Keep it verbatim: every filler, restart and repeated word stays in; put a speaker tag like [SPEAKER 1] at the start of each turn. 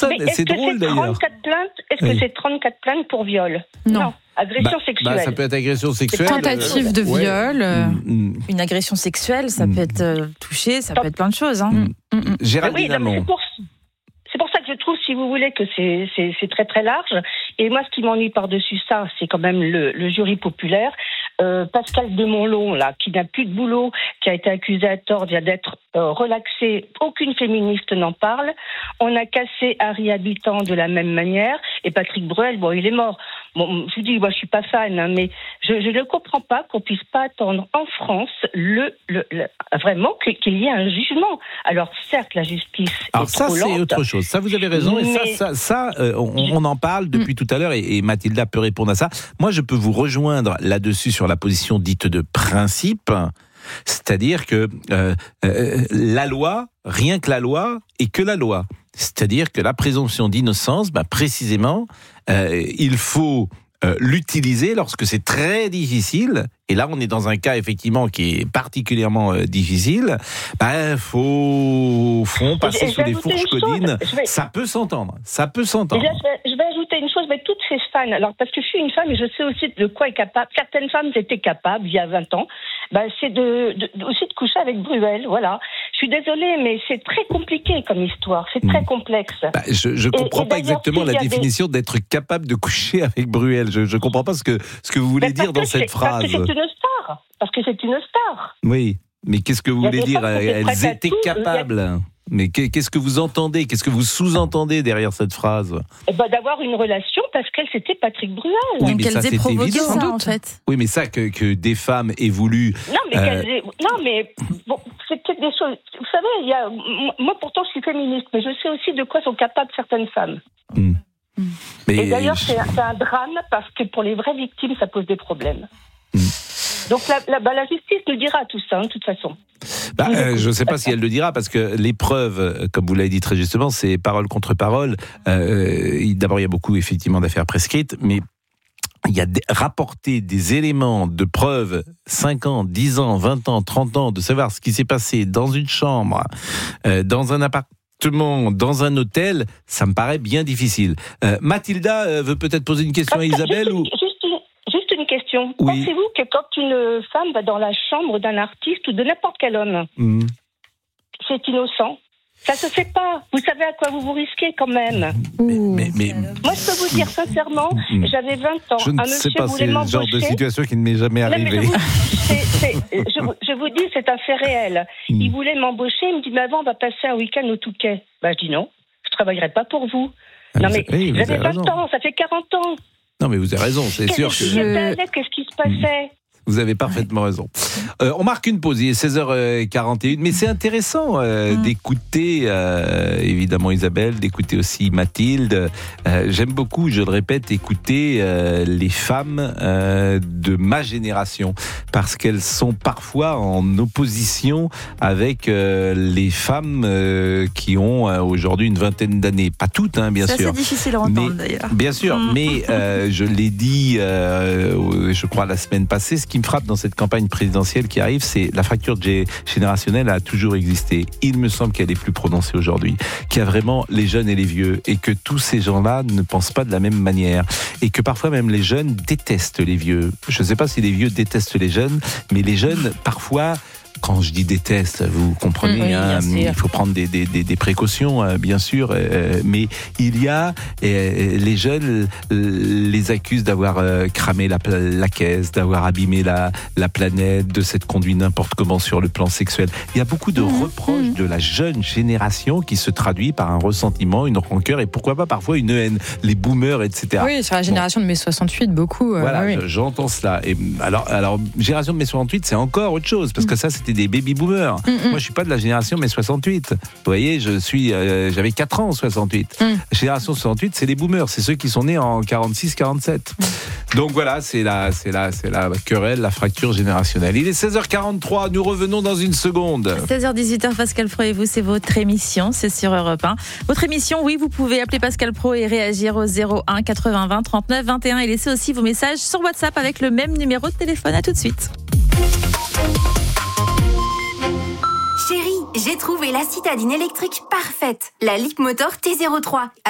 [SPEAKER 1] personne.
[SPEAKER 2] Mais
[SPEAKER 1] c'est drôle
[SPEAKER 2] c'est
[SPEAKER 1] d'ailleurs.
[SPEAKER 2] Plaintes, est-ce
[SPEAKER 1] oui.
[SPEAKER 2] que c'est trente-quatre plaintes pour viol ?
[SPEAKER 3] Non.
[SPEAKER 2] non. Agression
[SPEAKER 1] bah,
[SPEAKER 2] sexuelle.
[SPEAKER 1] Bah, ça peut être agression sexuelle.
[SPEAKER 3] Tentative
[SPEAKER 1] euh,
[SPEAKER 3] de
[SPEAKER 1] ouais.
[SPEAKER 3] viol. Euh,
[SPEAKER 1] mmh.
[SPEAKER 4] Une agression sexuelle, ça
[SPEAKER 1] Mm.
[SPEAKER 4] peut être euh, touché, ça
[SPEAKER 2] Top.
[SPEAKER 4] peut être plein de choses. Hein.
[SPEAKER 1] Mm.
[SPEAKER 3] mm, mm.
[SPEAKER 1] Géraldine
[SPEAKER 2] Oui, non, mais
[SPEAKER 1] Hamon.
[SPEAKER 2] c'est pour, c'est pour ça que je trouve, si vous voulez, que c'est, c'est, c'est très très large. Et moi, ce qui m'ennuie par-dessus ça, c'est quand même le, le jury populaire. Euh, Pascal de Montlon, là, qui n'a plus de boulot, qui a été accusé à tort d'être euh, relaxé. Aucune féministe n'en parle. On a cassé Harry Habitant de la même manière. Et Patrick Bruel, bon, il est mort. Bon, je vous dis, moi, je suis pas fan, hein, mais je, je ne comprends pas qu'on puisse pas attendre en France le, le, le vraiment qu'il y ait un jugement. Alors, certes, la justice
[SPEAKER 1] Alors
[SPEAKER 2] est
[SPEAKER 1] ça,
[SPEAKER 2] trop
[SPEAKER 1] c'est
[SPEAKER 2] lente.
[SPEAKER 1] autre chose. Ça, vous avez raison. Et ça,
[SPEAKER 2] Mais-
[SPEAKER 1] ça, ça euh, on, on en parle depuis tout à l'heure et, et Mathilda peut répondre à ça. Moi, je peux vous rejoindre là-dessus sur la position dite de principe. C'est-à-dire que euh, euh, la loi, rien que la loi, et que la loi. C'est-à-dire que la présomption d'innocence, bah, précisément, euh, il faut euh, l'utiliser lorsque c'est très difficile. Et là, on est dans un cas effectivement qui est particulièrement euh, difficile. Bah, faut, faut passer
[SPEAKER 2] Et je
[SPEAKER 1] sous
[SPEAKER 2] vais
[SPEAKER 1] les
[SPEAKER 2] ajouter
[SPEAKER 1] fourches
[SPEAKER 2] une chose.
[SPEAKER 1] codines.
[SPEAKER 2] Je vais-
[SPEAKER 1] Ça peut s'entendre. Ça peut
[SPEAKER 2] Et
[SPEAKER 1] s'entendre.
[SPEAKER 2] là, je vais, je vais ajouter une chose, mais toutes ces fans, alors parce que je suis une femme et je sais aussi de quoi est capable, certaines femmes étaient capables, il y a vingt ans, ben, c'est de, de, aussi de coucher avec Bruel, voilà. Je suis désolée, mais c'est très compliqué comme histoire, c'est très
[SPEAKER 1] Mm.
[SPEAKER 2] complexe.
[SPEAKER 1] Bah, je ne comprends
[SPEAKER 2] et
[SPEAKER 1] pas
[SPEAKER 2] d'ailleurs,
[SPEAKER 1] exactement
[SPEAKER 2] s'il
[SPEAKER 1] la
[SPEAKER 2] y a des-
[SPEAKER 1] définition d'être capable de coucher avec Bruel. Je ne comprends pas ce que, ce que vous voulez
[SPEAKER 2] Mais
[SPEAKER 1] dire
[SPEAKER 2] parce
[SPEAKER 1] dans
[SPEAKER 2] que
[SPEAKER 1] cette
[SPEAKER 2] c'est- Parce
[SPEAKER 1] phrase.
[SPEAKER 2] que c'est une star, parce que c'est une star.
[SPEAKER 1] Oui, mais qu'est-ce que vous
[SPEAKER 2] Il y a
[SPEAKER 1] voulez
[SPEAKER 2] des
[SPEAKER 1] dire
[SPEAKER 2] femmes qui étaient
[SPEAKER 1] Elles
[SPEAKER 2] prêtes à
[SPEAKER 1] étaient
[SPEAKER 2] tout, il y a-
[SPEAKER 1] capables. Mais qu'est- qu'est-ce que vous entendez Qu'est-ce que vous sous-entendez derrière cette phrase
[SPEAKER 2] Eh ben, d'avoir une relation parce qu'elle c'était Patrick Bruel.
[SPEAKER 1] Oui,
[SPEAKER 4] Donc
[SPEAKER 1] mais
[SPEAKER 4] elles
[SPEAKER 1] ça,
[SPEAKER 4] aient
[SPEAKER 1] c'est
[SPEAKER 4] provoqué
[SPEAKER 1] évident.
[SPEAKER 4] ça,
[SPEAKER 3] Sans
[SPEAKER 4] en
[SPEAKER 3] doute.
[SPEAKER 4] fait.
[SPEAKER 1] Oui, mais ça, que, que des femmes aient voulu...
[SPEAKER 2] Non, mais,
[SPEAKER 1] Euh,
[SPEAKER 2] qu'elles aient- non, mais bon, c'est peut-être des choses. Vous savez, il y a, moi pourtant je suis féministe, mais je sais aussi de quoi sont capables certaines femmes.
[SPEAKER 1] Hmm. Mais
[SPEAKER 2] Et d'ailleurs,
[SPEAKER 1] je-
[SPEAKER 2] c'est un, c'est un drame parce que pour les vraies victimes, ça pose des problèmes.
[SPEAKER 1] Mm.
[SPEAKER 2] Donc la, la, bah, la justice nous dira tout ça, hein, de toute façon.
[SPEAKER 1] Bah, euh, je ne sais pas si elle le dira, parce que l'épreuve, euh, comme vous l'avez dit très justement, c'est parole contre parole. Euh, il- D'abord, il y a beaucoup effectivement d'affaires prescrites, mais il y a des, rapporter des éléments de preuve, cinq ans, dix ans, vingt ans, trente ans, de savoir ce qui s'est passé dans une chambre, euh, dans un appartement, dans un hôtel, ça me paraît bien difficile. Euh, Mathilda euh, veut peut-être poser une question à Isabelle
[SPEAKER 2] juste,
[SPEAKER 1] ou...
[SPEAKER 2] juste, une, juste une question.
[SPEAKER 1] Oui.
[SPEAKER 2] Pensez-vous que quand une femme va dans la chambre d'un artiste ou de n'importe quel homme,
[SPEAKER 1] Hmm.
[SPEAKER 2] c'est innocent? Ça se fait pas. Vous savez à quoi vous vous risquez quand même.
[SPEAKER 1] Mais, mais, mais
[SPEAKER 2] Moi, je peux vous dire sincèrement,
[SPEAKER 1] Mm.
[SPEAKER 2] j'avais vingt ans.
[SPEAKER 1] je ne
[SPEAKER 2] un
[SPEAKER 1] sais
[SPEAKER 2] monsieur
[SPEAKER 1] pas,
[SPEAKER 2] voulait
[SPEAKER 1] c'est le genre de
[SPEAKER 2] m'embaucher.
[SPEAKER 1] situation qui ne m'est jamais
[SPEAKER 2] Non, mais je
[SPEAKER 1] arrivée.
[SPEAKER 2] vous, c'est- c'est- je, vous- je vous dis, c'est un fait réel.
[SPEAKER 1] Mm.
[SPEAKER 2] Il voulait m'embaucher, il me dit, mais avant, on va passer un week-end au Touquet. Ben, je dis non, je ne travaillerai pas pour vous.
[SPEAKER 1] Ah,
[SPEAKER 2] non,
[SPEAKER 1] vous
[SPEAKER 2] mais
[SPEAKER 1] avez- oui, vous
[SPEAKER 2] j'avais
[SPEAKER 1] avez
[SPEAKER 2] vingt
[SPEAKER 1] raison.
[SPEAKER 2] ans, ça fait quarante ans.
[SPEAKER 1] Non, mais vous avez raison, c'est sûr
[SPEAKER 2] Qu'est-ce
[SPEAKER 1] que
[SPEAKER 2] qu'il y avait, qu'est-ce qui se passait?
[SPEAKER 1] vous avez parfaitement raison. Euh, on marque une pause, il est seize heures quarante et une, mais c'est intéressant euh,
[SPEAKER 4] Mm.
[SPEAKER 1] d'écouter, euh, évidemment Isabelle, d'écouter aussi Mathilde. Euh, j'aime beaucoup, je le répète, écouter euh, les femmes euh, de ma génération, parce qu'elles sont parfois en opposition avec euh, les femmes euh, qui ont euh, aujourd'hui une vingtaine d'années. Pas toutes, hein, bien
[SPEAKER 4] C'est
[SPEAKER 1] sûr.
[SPEAKER 4] assez difficile à entendre d'ailleurs.
[SPEAKER 1] Bien sûr,
[SPEAKER 4] Mm.
[SPEAKER 1] mais euh, je l'ai dit, euh, je crois, la semaine passée, ce qui me frappe dans cette campagne présidentielle qui arrive, c'est la fracture gé- générationnelle a toujours existé. Il me semble qu'elle est plus prononcée aujourd'hui, qu'il y a vraiment les jeunes et les vieux, et que tous ces gens-là ne pensent pas de la même manière, et que parfois même les jeunes détestent les vieux. Je ne sais pas si les vieux détestent les jeunes, mais les jeunes, parfois... Quand je dis déteste, vous comprenez,
[SPEAKER 4] Oui,
[SPEAKER 1] hein,
[SPEAKER 4] bien sûr.
[SPEAKER 1] il faut prendre des, des, des, des précautions, euh, bien sûr, euh, mais il y a, euh, les jeunes euh, les accusent d'avoir euh, cramé la, pla- la caisse, d'avoir abîmé la, la planète, de s'être conduit n'importe comment sur le plan sexuel. Il y a beaucoup de
[SPEAKER 3] Mmh,
[SPEAKER 1] reproches
[SPEAKER 3] mmh.
[SPEAKER 1] de la jeune génération qui se traduit par un ressentiment, une rancœur et pourquoi pas parfois une haine, les boomers, et cetera.
[SPEAKER 3] Oui, sur la génération de mai soixante-huit, beaucoup. euh,
[SPEAKER 1] Voilà,
[SPEAKER 3] oui.
[SPEAKER 1] je- j'entends cela. Et alors, alors, génération de mai soixante-huit, c'est encore autre chose, parce que ça, c'était des baby boomers.
[SPEAKER 3] Mm, mm.
[SPEAKER 1] Moi, je suis pas de la génération mai soixante-huit. Vous voyez, je suis, euh, j'avais quatre ans en soixante-huit.
[SPEAKER 3] Mm.
[SPEAKER 1] Génération soixante-huit, c'est les boomers, c'est ceux qui sont nés en quarante-six quarante-sept. Donc voilà, c'est la, c'est la, c'est la querelle, la fracture générationnelle. Il est seize heures quarante-trois, nous revenons dans une seconde.
[SPEAKER 4] seize heures dix-huit, Pascal Pro et vous, c'est votre émission, c'est sur Europe un. Votre émission, oui, vous pouvez appeler Pascal Pro et réagir au zéro un quatre-vingts vingt trente-neuf vingt et un et laisser aussi vos messages sur WhatsApp avec le même numéro de téléphone. À tout de suite.
[SPEAKER 5] Chérie, j'ai trouvé la citadine électrique parfaite, la Leapmotor T zéro trois.